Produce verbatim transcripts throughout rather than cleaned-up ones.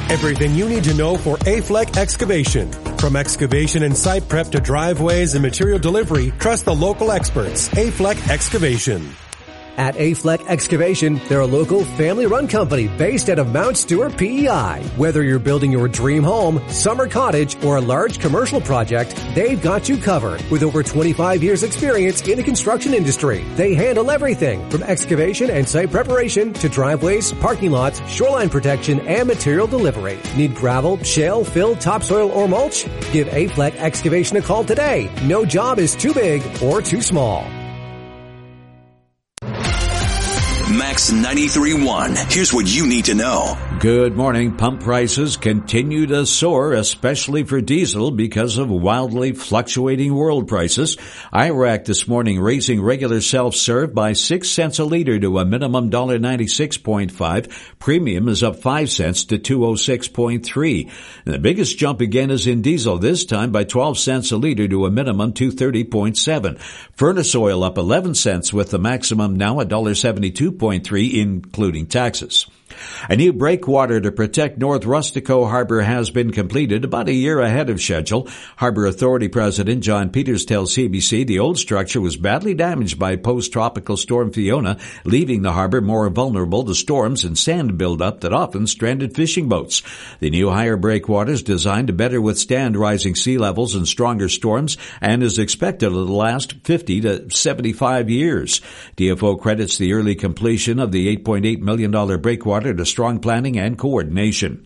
Everything you need to know for A-Fleck Excavation. From excavation and site prep to driveways and material delivery, trust the local experts. A-Fleck Excavation. At A-Fleck Excavation, they're a local family-run company based out of Mount Stewart, P E I. Whether you're building your dream home, summer cottage, or a large commercial project, they've got you covered. With over twenty-five years experience in the construction industry, they handle everything from excavation and site preparation to driveways, parking lots, shoreline protection, and material delivery. Need gravel, shale, fill, topsoil, or mulch? Give A-Fleck Excavation a call today. No job is too big or too small. Max ninety-three point one. Here's what you need to know. Good morning. Pump prices continue to soar, especially for diesel because of wildly fluctuating world prices. Iraq this morning raising regular self-serve by six cents a liter to a minimum one dollar ninety-six point five. Premium is up five cents to two oh six point three. And the biggest jump again is in diesel, this time by twelve cents a liter to a minimum two thirty point seven. Furnace oil up eleven cents with the maximum now one dollar seventy-two point three, including taxes. A new breakwater to protect North Rustico Harbor has been completed about a year ahead of schedule. Harbor Authority President John Peters tells C B C the old structure was badly damaged by post-tropical storm Fiona, leaving the harbor more vulnerable to storms and sand buildup that often stranded fishing boats. The new higher breakwater is designed to better withstand rising sea levels and stronger storms and is expected to last fifty to seventy-five years. D F O credits the early completion of the eight point eight million dollars breakwater to strong planning and coordination.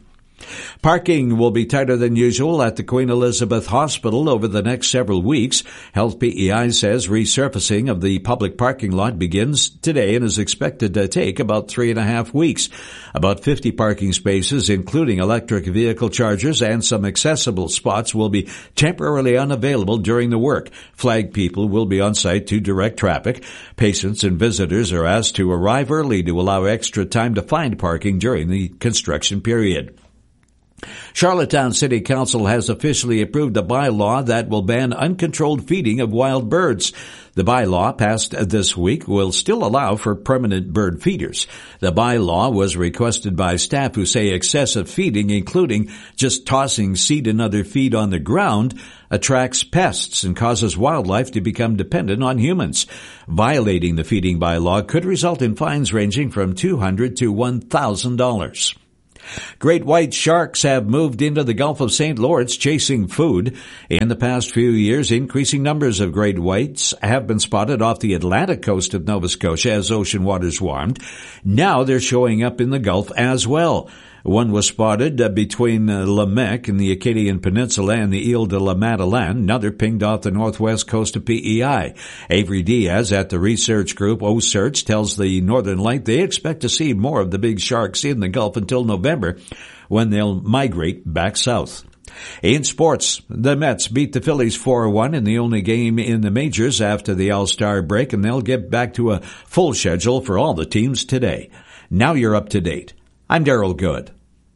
Parking will be tighter than usual at the Queen Elizabeth Hospital over the next several weeks. Health P E I says resurfacing of the public parking lot begins today and is expected to take about three and a half weeks. About fifty parking spaces, including electric vehicle chargers and some accessible spots, will be temporarily unavailable during the work. Flag people will be on site to direct traffic. Patients and visitors are asked to arrive early to allow extra time to find parking during the construction period. Charlottetown City Council has officially approved a bylaw that will ban uncontrolled feeding of wild birds. The bylaw passed this week will still allow for permanent bird feeders. The bylaw was requested by staff who say excessive feeding, including just tossing seed and other feed on the ground, attracts pests and causes wildlife to become dependent on humans. Violating the feeding bylaw could result in fines ranging from two hundred dollars to one thousand dollars. Great white sharks have moved into the Gulf of Saint Lawrence chasing food. In the past few years, increasing numbers of great whites have been spotted off the Atlantic coast of Nova Scotia as ocean waters warmed. Now they're showing up in the Gulf as well. One was spotted uh, between uh, Lamec and the Acadian Peninsula and the Ile de la Madeleine. Another pinged off the northwest coast of P E I. Avery Diaz at the research group O-Search tells the Northern Light they expect to see more of the big sharks in the Gulf until November, when they'll migrate back south. In sports, the Mets beat the Phillies four one in the only game in the majors after the All-Star break, and they'll get back to a full schedule for all the teams today. Now you're up to date. I'm Daryl Good.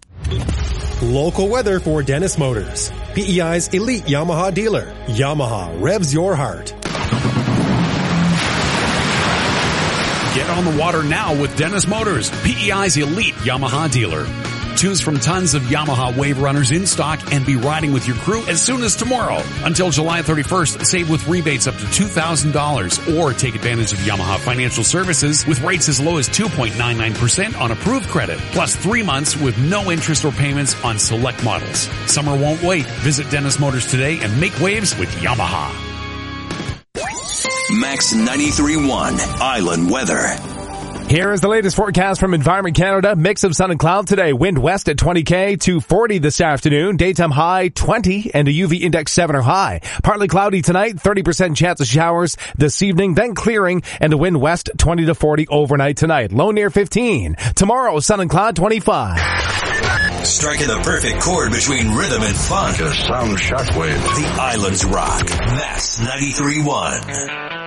Local weather for Dennis Motors, P E I's elite Yamaha dealer. Yamaha revs your heart. Get on the water now with Dennis Motors, P E I's elite Yamaha dealer. Choose from tons of Yamaha Wave Runners in stock and be riding with your crew as soon as tomorrow. Until July thirty-first, save with rebates up to two thousand dollars or take advantage of Yamaha Financial Services with rates as low as two point nine nine percent on approved credit, plus three months with no interest or payments on select models. Summer won't wait. Visit Dennis Motors today and make waves with Yamaha. Max ninety-three point one Island Weather. Here is the latest forecast from Environment Canada. Mix of sun and cloud today. Wind west at twenty K to forty this afternoon. Daytime high twenty and a U V index seven or high. Partly cloudy tonight, thirty percent chance of showers this evening, then clearing and a wind west twenty to forty overnight tonight. Low near fifteen. Tomorrow, sun and cloud twenty-five. Striking the perfect chord between rhythm and fun. Just sound shockwave. The Islands rock. Max ninety-three point one.